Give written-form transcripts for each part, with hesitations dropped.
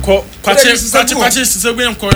ko kwache sisegwe nko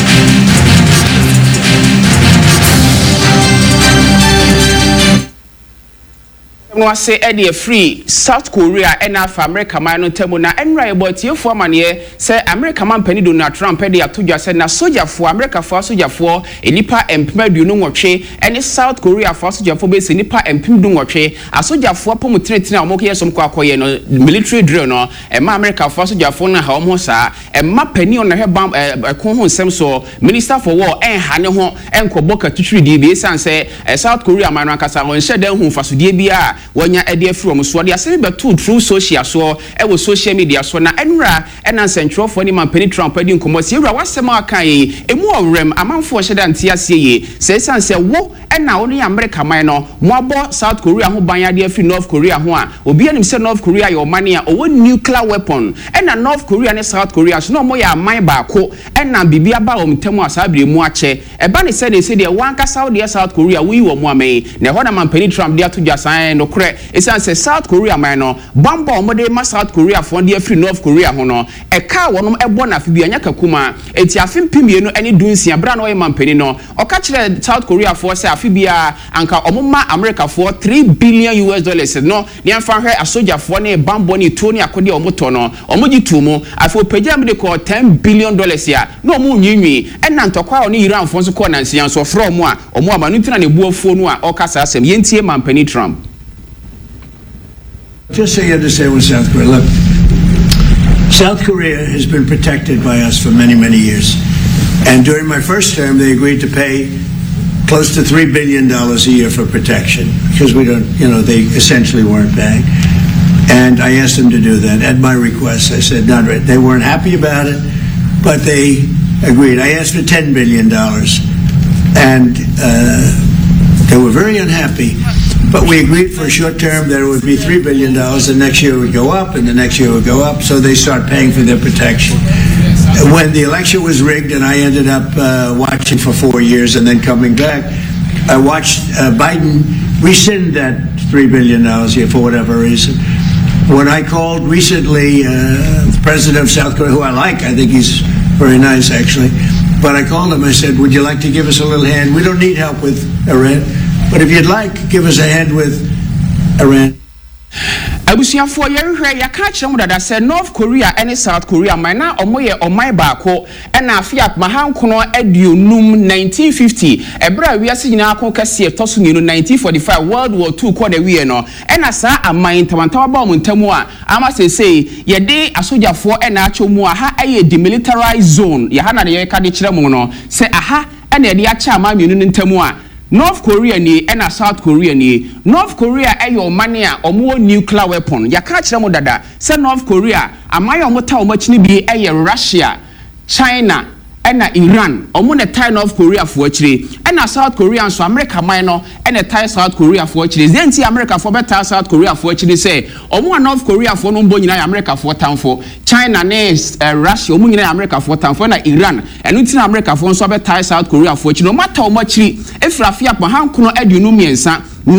no say e free South Korea and North America man no temu na enra eboti efo amane say America man pani Donald Trump e de atodwa say na soldier for America for soldier for enipa empemadu no nwotwe ene South Korea for soldier for be say enipa empemdu nwotwe asoldier for pomu tretina omo ke yesom kwa akoye no military drill no e ma America for soldier for na ha omo sa e ma pani on na hebam ko ho nsem so minister for war en ha ne ho enkoboka tuturi di be san say South Korea man akasa won hyede hu fasodie bia wanya ede from so de asem be to true social so e wo social media so na enra ena central for ni man Penny Trump edi nkomo se ewra wasem aka yi emu owrem amanfo hyeda ntia ase yi se san se wo ena wo ni America man no mo abo South Korea ho ban ade afi North Korea ho a obi anim se North Korea yo mania owo nuclear weapon ena North Korea ne South Korea so no mo ya man ba ko ena bibia ba o mtemu asabire mu ache e ba ne se de wanka South Korea wi wo mo amai na ho na man Penny Trump de atodwa san no it's an South Korea man no bamba omode ma South Korea for the free North Korea ho no e ka wonom ebo na afibia nya kakuma eti afimpimie no eni dunsia bra no e mampeni no o ka kire South Korea for say afibia anka omoma America for $3 billion no ni amfa hwe asoja for ne bambo ni to ni akode omoto no omoji tumu afo pagya me de ko $10 billion ya no omo nyinwi ena ntokwa oni Iran for so ko nansia so from a omo amanu ntina ne buafuo no a o kasa asem yentie mampeni Trump. Just so you understand with South Korea, look, South Korea has been protected by us for many, many years. And during my first term, they agreed to pay close to $3 billion a year for protection because we don't, they essentially weren't paying. And I asked them to do that at my request. I said, not right. They weren't happy about it, but they agreed. I asked for $10 billion, and they were very unhappy. But we agreed for a short term that it would be $3 billion, and next year it would go up, and the next year it would go up, so they start paying for their protection. When the election was rigged and I ended up watching for 4 years and then coming back, I watched Biden rescind that $3 billion here for whatever reason. When I called recently the president of South Korea, who I like, I think he's very nice actually, but I called him, I said, would you like to give us a little hand? We don't need help with Iran. But if you'd like, give us a hand with Iran. Abusia for yerhwe ya ka kire mu dada say North Korea and South Korea man na omoye omai baako na afiat mahankono aduonum 1950 ebra wiase nyina akon kase toso nyinu 1945 World War II ko da wie no na sa aman tamantawa ba mu ntamu a ama say ye de asojafo na achomu a ha aye demilitarized zone ya ha na ye ka de kire mu no say aha na ye de acha ama mienu ntamu a North Korea ni and South Korea ni North Korea ayo mania omo nuclear weapon ya ka kire mo dada say North Korea amayo mota omachini bi aye Russia China and Iran omo ne tie North Korea for akire and South Korea so America man no and tie South Korea for akire zenti America for better South Korea for akire say omo North Korea for no mbo nyina America for tanfo China ne Russia omo nyina America for tanfo na Iran enu ntina America for so better South Korea for akire no mata omo akire efrafia pa hankono aduonu miensa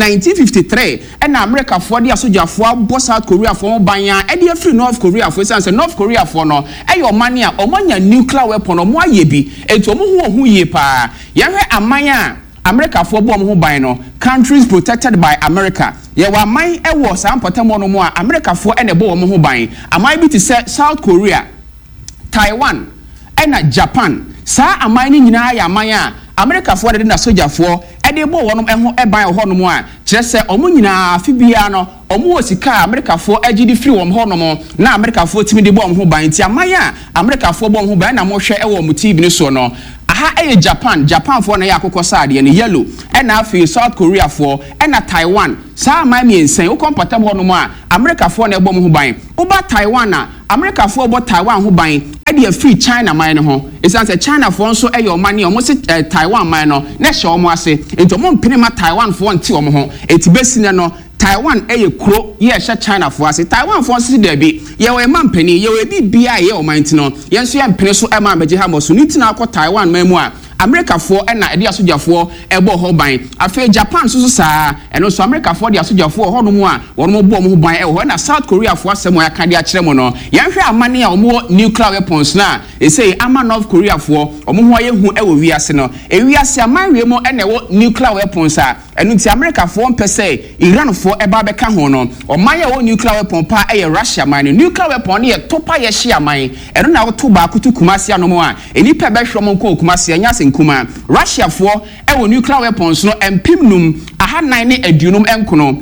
1953 and America for the soldier for South Korea for banya and the free North Korea for say North Korea for no ayo mania omanya nuclear weapon omo ayebi ento omo hu ye pa yehwe amanya America for bom ho ban no countries protected by America ye wa man e wo sa mpotamo no mo a America for ene bo omo ho ban amai bi ti say South Korea Taiwan and Japan sa amai ni nyina ya amanya America for the na soldier for edebo wonom eho eban honom a kire se omo nyina afibia no omo osika America for agidi free wom honom na America for timi de bom ho ban ti amaya America for bom ho ban na mo hwe ewo mo TV ni so no aha eye Japan for na ya akokosade ne yellow and afi South Korea for and Taiwan sa amai mi ensen wo comfortable honom a America for na bom ho ban oba Taiwan na America for bo Taiwan ho ban e free China man ho esan say China for so e your money omo se Taiwan man no na hye omo ase ento mo mpene ma Taiwan for nti omo ho etibesi no Taiwan eye kuro ye hye China for ase Taiwan for se da bi ye we mampani ye we bi bia ye o man ti no ye so ye mpene so e ma beje ha mo so nti na akọ Taiwan man mu a America for na edi asogyafoɔ ɛbɔ hɔ ban afei Japan so saa ɛno so America for di asogyafoɔ hɔ no mu a wɔn mo bɔ mo ban ɛwɔ na South Korea for asɛm a yɛaka de akyerɛ mo no yɛnhwɛ amane a wɔn nuclear weapons na ɛsɛ ama North Korea for wɔn ho ayɛ hu ɛwɔ wiase no ewiase amanwe mu ɛna ɛwɔ nuclear weapons a ɛno ti America for mpɛ sɛ Iran for ɛba bɛka ho no ɔman yɛ wɔ nuclear weapon pa ɛyɛ Russia man no nuclear weapon no yɛ topa yɛ hye aman ɛno na wɔto baako to Kumasi anom a enipa bɛhwɛ mo nko Kumasi anya senkuma Russia for ɛwɔ nuclear weapons no empim num aha 9 ne adunum enkono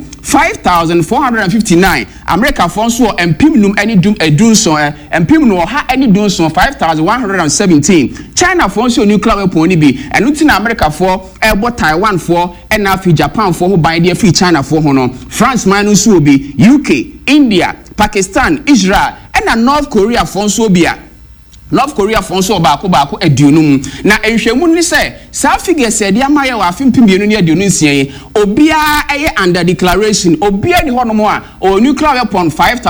5,459 America for so empim num any dum edun so empim no ha any dun so 5,117 China for so nuclear weapon ni bi enu ti na America for ebo Taiwan for and afi Japan for ho ban dey free China for ho no France man no so bi UK India Pakistan Israel and North Korea for so bia North Korea for so baako adunum na enhwemu ni se sa figure se de amaye wa afimpibienu ne adunum nsie obia eye under declaration obia ni hono mo a o nuclear weapon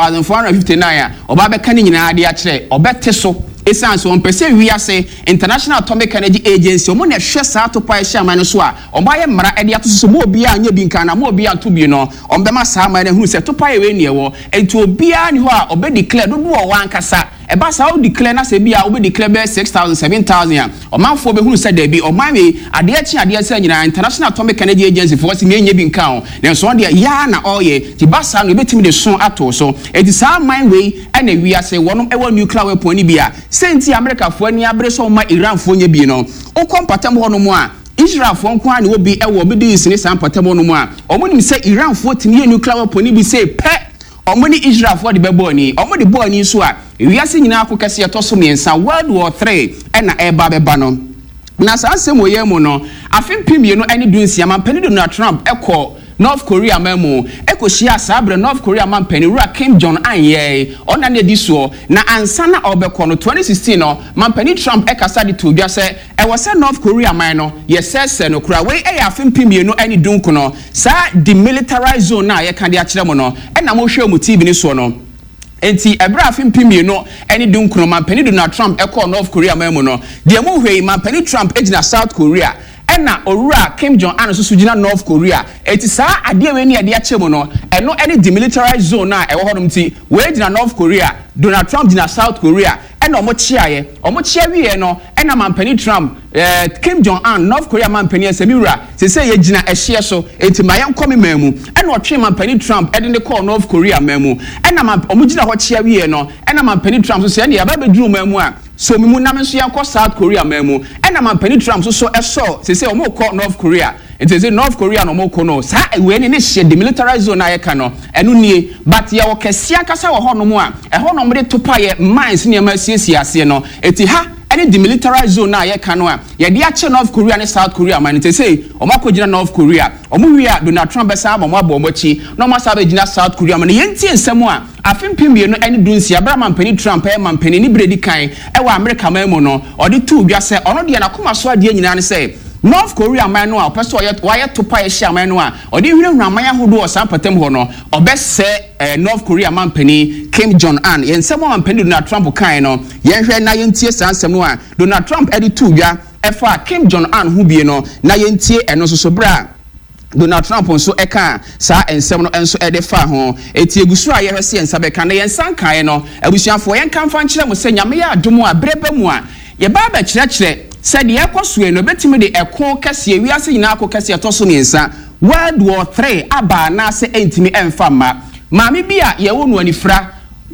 5,459 a oba be kan nyina ade a kire obete so essence on pese wiase International Atomic Energy Agency omo na hwe sa to pa ehia man so a oba ye mra ade ato so mo obia anya bi nkan na mo obia to bi no ombema sa man na hu se to pa ye we ne wo enti obia ni ho a obe declare do wo wankasa eba sa o declare na se bia obe declare be 6,000 7,000 a omanfo be hunu se da bi omanwe ade sa nyina International Atomic Energy Agency for se menye bi nkan o na so de ya na oye ti basa no betimi de so ato so enti sa man we na wiase wonom ewa nuclear weapon ni bia senti America fo ani abre so ma Iran fo nya bi no o kompatam ho no mu a Israel fo nko ani obi ewo obi sini sa patam ho no mu a omunim se Iran fo timi nuclear weapon ni bi se pe omuni Israel for the beboni omudi boni so a wiase nyina akokase to so mensa World War 3 na eba beba no na sa asem oye mu no afimpimie no ani dunsia mampani Donald Trump ekọ North Korea memo ekoshia sabre North Korea mampani Ra Kim Jong Un ye ona na di so na ansa na obekọ no 2016 no mampani Trump ekasa di to dwa se ewo se North Korea man no ye sese no kura we e afimpimie no ani dunko no sa demilitarized zone na ye kan de akire mo no na mo hwe mu TV ni so no enti ebra afimpimie no ani dunko mampani Donald Trump ekọ North Korea memo no de mo hwe mampani Trump ejina South Korea ena owura Kim Jong Un so gina North Korea eti saa ade we ni ade achemo no eno any demilitarized zone na ewo hodom ti we gina North Korea Donald Trump gina South Korea ena omo chia wie no ena mampani Trump Kim Jong Un North Korea mampani asemiwura se ye gina ehye so eti mayan komi mamu ena otwe mampani Trump ede ne call North Korea mamu ena omo gina ho chia wie no ena mampani Trump so se ne ya ba bedru mamu a so mimu na menso yanko South Korea mamu ena mampani Trump so eso se omo call North Korea it say North Korea no mo kono sa we ni hye demilitarized zone na ye ka no eno nie but ye wo kese akasa wo hono mu a ho no mo de topa ye mines ne ma siesie ase no eti ha any demilitarized zone na ye ka no a ye de ache North Korea ne South Korea man it say o makogina North Korea o mu wi a Donald Trump be sa ba mo abo mo chi no ma sa be gina South Korea man ye ntie nsem a afimpimie no any dunsi abraham pani Trump e man pani ni bredi kan e wa America man mu no o de tu dwa se ono de na koma so ade nyina ne say North Korea man no a person why to pay share man no a or the hwehwan man ahodo o san patam ho no obese North Korea man pani Kim Jong Un yen sem man pani Donald Trump kan no yen hwe na yen tie sansem no a Donald Trump edi tu dwa efa Kim Jong Un hu bie no na yen tie eno so bra Donald Trump nso eka sa ensem no enso ede fa ho eti egusu a ye hwese ensa be kan yen san kan no abusuafo yen kan fa nkire mo se nyame ya adomo a brebe mu a ye ba ba kire said the equosue no betimi de eko kase wiase nyina akọ kase to so nensa World War 3 aba na se entimi emfa ma maami bia ye wonu anifra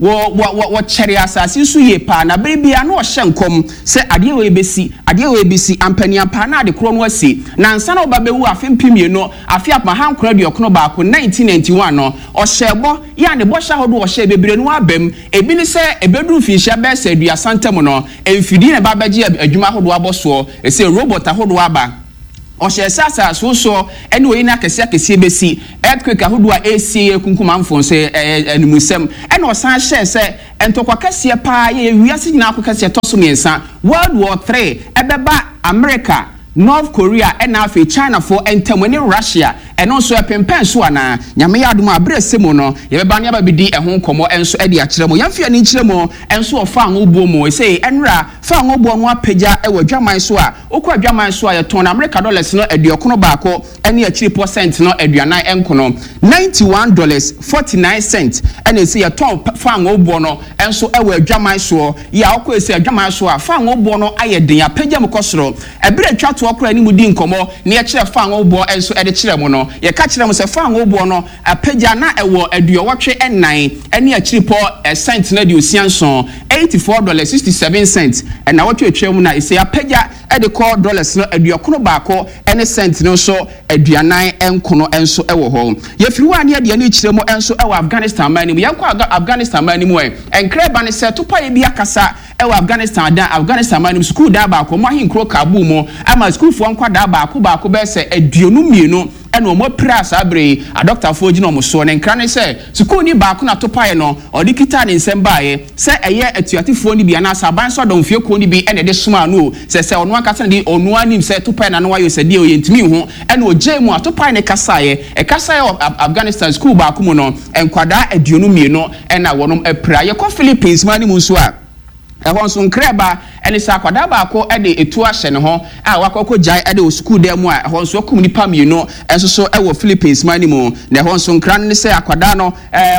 wo chere asase su ye pa na bibia na o hyenkom se ade we besi ampani ampa na ade kro no asi na nsa na obabewu afempimie no afi apma hankora de okono baako 1991 no o hyebo ya ne bo hya hodo o hye bebre no abam ebi ni se ebedu finhya be se dua santem no emfidi na ba baje adwuma hodo aboso se robot ahodo aba o hye sasa so ene we na kese besi earthquake ahodo a AC kunkuma mfon se animusem ene o san hye se entokwa kese pa ye wiase nyina akokese toso mensa World War 3 ebeba America North Korea and afi China for entemweni Russia eno nso epempen so ana nyame yadom abre semo no yebeba ne aba bidi ehon komo enso edi akire mo yamfia ni nkire mo enso ofa an obuo mo say enra fa an obuo no apagya ewa dwaman so a okwa dwaman so a yeton America dollars no eduokono baako ene akire % no aduanan enkono $91.49 ene say yeton fa an obuo no enso ewa dwaman so ya okwa say dwaman so a fa an obuo no ayeden apagya mkosoro ebre twato okra ni mudi nkomo ne ye kire fa an obuo enso ede kire mo no ye ka kire mo se fa an obuo no apagya na ewo aduowotwe enan ene akire cent na de osianson $84.67 and na what you atwam na ise apagya e de call dollars no aduokono baako ene cent no so aduanan enkono enso ewo ho ye firi wa ne de ne kire mo enso ewo Afghanistan man ni ye kwa Afghanistan man ni mo enkre ba ne se to pa ye bi akasa ewo Afghanistan man ni school da baako mo ahinkro Kabul mo ama school fo nkwa da baako be se aduonu mienu ene o mo pras abre a doctor fo gina o mo so ne nkra ne se school ni baako na to pae no odi kita ne nsem baaye se eye atuatifo ni bia na saban so don fie ko ni bi ene de soma no se ono akasa ne ono anim se to pae na no wayo se de o yentimi hu ene o jemu ato pae ne kasaye Afghanistan school baako mo no enkwada aduonu mienu ena wonom apra ye ko Philippines mani mu so a ehon so nkreba ene sa kwada baako ede etu ahye ne ho a wakoko jai ede school dem mu a ehon so kom nipa mienu enso so ewo Philippines mani mu na ehon so nkran ne se akwada no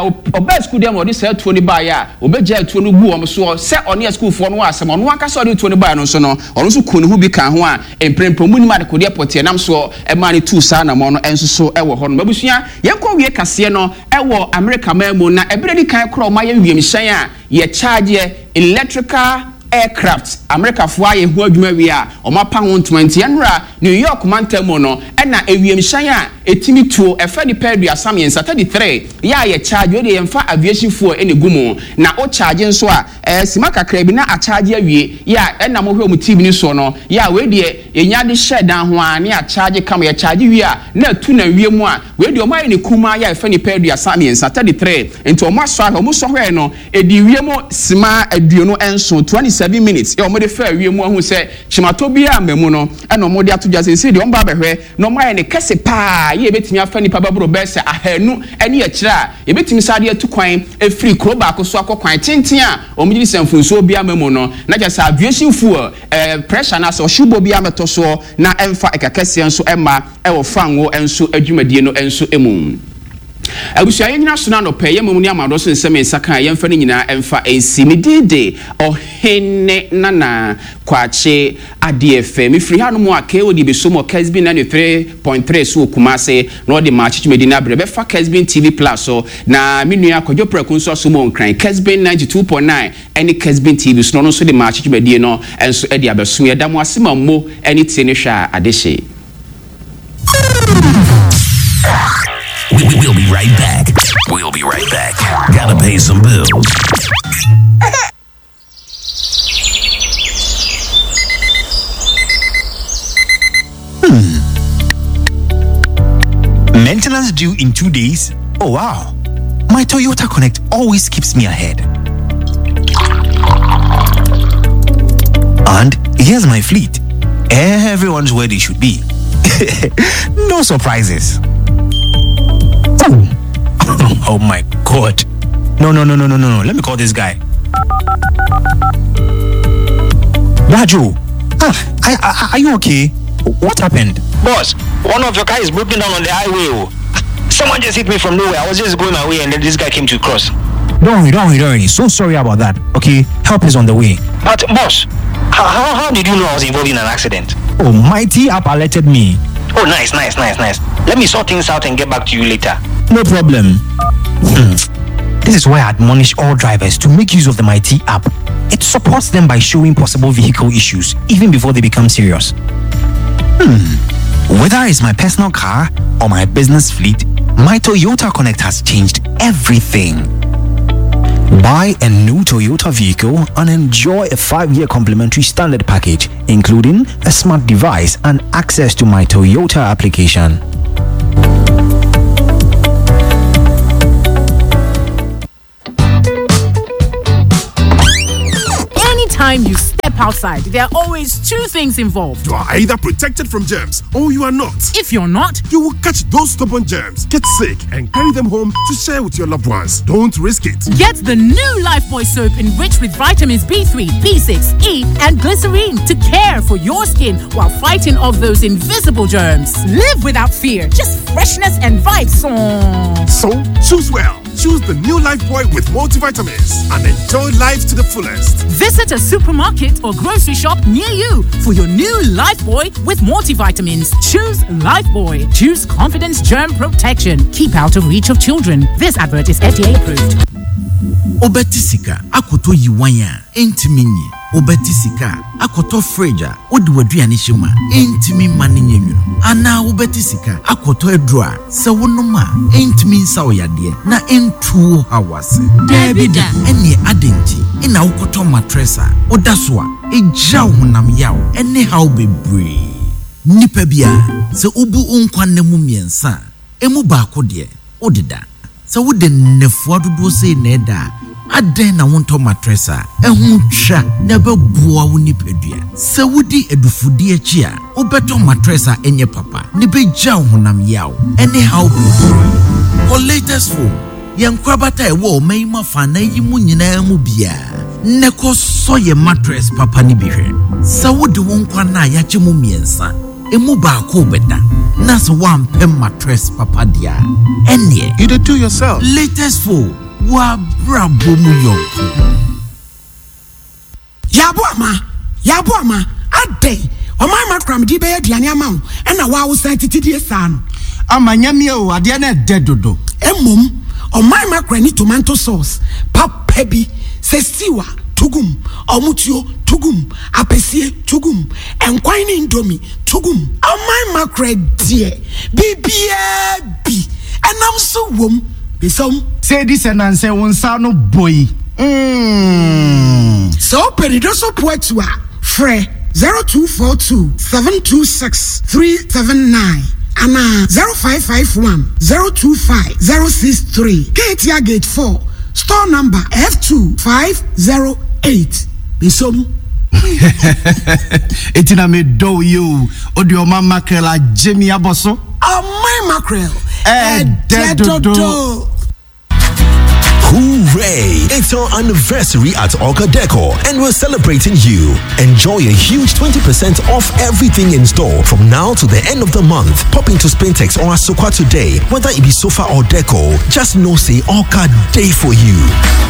oba school dem odi se atuo ni ba ya obeja atuo no gu om so se one school fo no asem ono aka so odi atuo ni ba no so no ono so kunu hu bi kan ho a emprempo mu ni ma de kodi apotie nam so e ma ne tu sa na mo no enso so ewo ho no babusua yenko wie kase no ewo America mamu na ebere di kan kro ma ye wiem hyan a ye charge electrical aircraft America fo aye hu adwuma wi a o mapa 120 enra New York mantamo no ena ewiem hyan a etimi tuo efa di pedua samien 33 ya ye charge o de yemfa aviation fuel ene gumo na o charge nso a sima kakra bi na a charge awie ya ena mo hwe mu TV ni so no ya we de enya de share dan ho a ne a charge kam ye charge wi a na tu na wie mu a we de o mai ne kuma ya efa ni pedua samien 33 ento o ma so a o mo so hwe no edi wie mu sima aduonu enso 27 minutes e o mo de fa wie mu ahu se chimato bi a memu no ena o mo de atoja se de o mba behwe no mai ne kese pa ye betimi afa nipa babro bese ahanu ene ya kira ye betimi sade atukwan efri kro ba ko so akokwan tenten a omjiri semfunso bia memo no na ja sa aviation fuel pressure na so shubo bia meto so na emfa ekakese enso emma ewo fanwo enso adwumadie no enso emu abusia yenya so na no pe ye mamuni amado so nsem nsaka ye mfa ni nyina emfa ensimidide ohene nana kwache adiefe mi free hanu mu ake di besomo Kesbin 93.3 so kumase no de ma chichimedi na bre be fa Kesbin TV Plus so na minu akodwo preku so so mo nkran Kesbin 92.9 eni Kesbin TV so no so de ma chichimedi no enso e de abeso ye damo asema mo eni tie ne hwa adehye. We'll be right back. We'll be right back. Gotta pay some bills. Maintenance due in 2 days? Oh wow. My Toyota Connect always keeps me ahead. And here's my fleet. Everyone's where they should be. No surprises. Oh my God. No. Let me call this guy. Raju. Are you okay? What happened? Boss, one of your cars is broken down on the highway. Someone just hit me from nowhere. I was just going my way and then this guy came to cross. Don't worry. So sorry about that. Okay, help is on the way. But boss, how did you know I was involved in an accident? Oh, Mighty app alerted me. Oh, nice. Let me sort things out and get back to you later. No problem. This is why I admonish all drivers to make use of the Mighty app. It supports them by showing possible vehicle issues even before they become serious. Whether it's my personal car or my business fleet, my Toyota Connect has changed everything. Buy a new Toyota vehicle and enjoy a 5-year complimentary standard package, including a smart device and access to my Toyota application. Anytime you step step outside, there are always two things involved. You are either protected from germs or you are not. If you're not, you will catch those stubborn germs, get sick, and carry them home to share with your loved ones. Don't risk it. Get the new Lifebuoy soap enriched with vitamins B3, B6, E, and glycerine to care for your skin while fighting off those invisible germs. Live without fear, just freshness and vibes. So, choose well. Choose the new Lifebuoy with multivitamins and enjoy life to the fullest. Visit a supermarket or grocery shop near you for your new Lifebuoy with multivitamins. Choose Lifebuoy. Choose confidence germ protection. Keep out of reach of children. This advert is FDA approved. Obetisika akoto yiwanya entimini. Obetisika akoto freja odiwaduane shima entimi maninyenyu. Ana obetisika akoto edroa se wonoma entimi nsawoyade na entuo hawase. Debida ene adenti ina ukoto matresa odaswa eja honam yaw ene haw bebre. Nipa bia se obu unkwanne mu miensa emu baako de odida. Se wode nefo adodo se neda aden na wonto matresa ehun twa na bebuwa wo nipadua. Se wodi edufudi achi a obeto matresa enye papa ne beja honam yaw ene haw bebre. For latest phone yankwabata ewo meima fa na yimu nyina mu bia ne ko so ye mattress papa ni bihwe. Se wode wonkwa na yache mu miensa emu baako beda na so one pem mattress papa dia ene you do yourself. Latest phone wa brabo mu yonko yabo ama ade omama kram di be aduane ama wo na wa wo santitidi esa no amanyame o ade na dedodo emom omama kram ni tomato sauce papa bi sestiwa tugum omutuo tugum apesie tugum enkwan ni indomie tugum omama kram die bibia bi enam so wom bisom say this and say wonsa no boy so peridoso poetua free 0242-726-379 and 0551-025-063 Katia Gate 4 store number F2508 bisom etina me do you odio mama makela Jimmy Aboso my mackerel dedodo. Hooray! It's our anniversary at Orca Decor and we're celebrating you. Enjoy a huge 20% off everything in store from now to the end of the month. Pop into Spintex or Asokwa today. Whether it be sofa or decor, just know say Orca Day for you.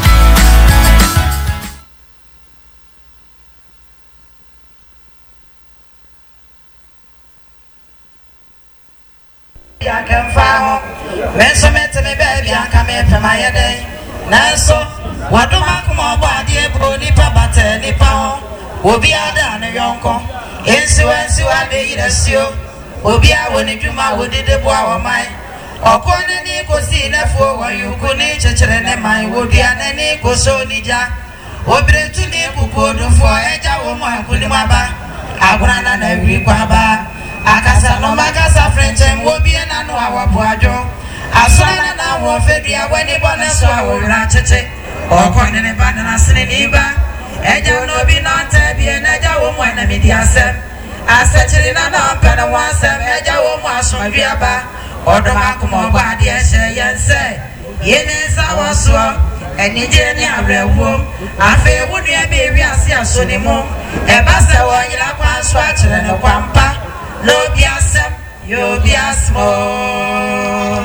I can follow. When some met me, baby, I come in from my day. Naso, what do I come on body, body, papa, nipa, will be a done a yonko. Insuance, you are the Idasio, will be a when you ma would the boy of mine. Or Conan equals in a for you could nature and mine would be an equal so nija. Or bread to Nico for Eja woman, Kulimaba. I want an every baba. Akasa no makasa French and will be an annual boajo. Asana na wo fedia weni bona so awo ranchete. Okon ne banana siniba. Eja no bi na tabi eja wo mo na media asem. Asechiri na na pena wansem eja wo mo aso abiaba. Odoma komo ba de ehye yense. Yene sa wo so enije ni arewo. Afe wo nua be wi ase aso ni mo. E ba se wo yira kwa so a kire ne kwampa. No be asem, you be asmo.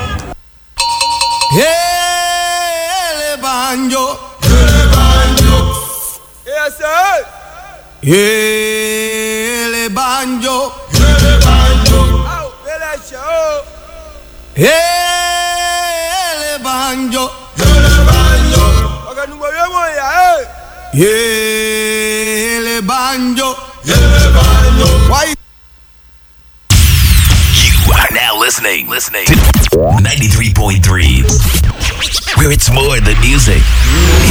Hele banjo. Yes, sir. Hele banjo. Oh, hele show. Hele banjo. Oga numo yemo ya. Hele banjo. Why? You are now listening to 93.3, where it's more than music.